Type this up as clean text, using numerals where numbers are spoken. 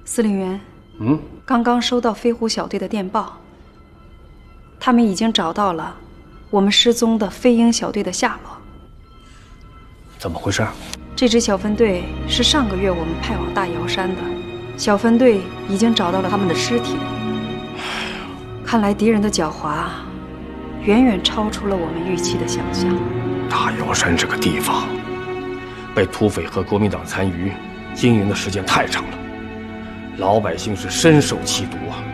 司令员，刚刚收到飞虎小队的电报，他们已经找到了我们失踪的飞鹰小队的下落。 怎么回事？ 这支小分队是上个月我们派往大瑶山的，小分队已经找到了他们的尸体。看来敌人的狡猾远远超出了我们预期的想象。 大瑶山这个地方，被土匪和国民党残余经营的时间太长了，老百姓是深受其毒啊。